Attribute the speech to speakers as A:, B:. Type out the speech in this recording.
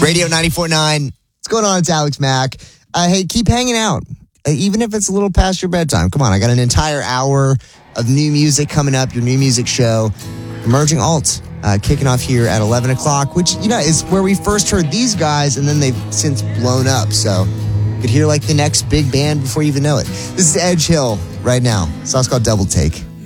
A: Radio 94.9. What's going on? It's Alex Mack. Hey, keep hanging out. Even if it's a little past your bedtime. Come on, I got an entire hour of new music coming up, your new music show, Emerging Alt, kicking off here at 11 o'clock, which, is where we first heard these guys, and then they've since blown up. So you could hear like the next big band before you even know it. This is Edge Hill right now. The song's called Double Take.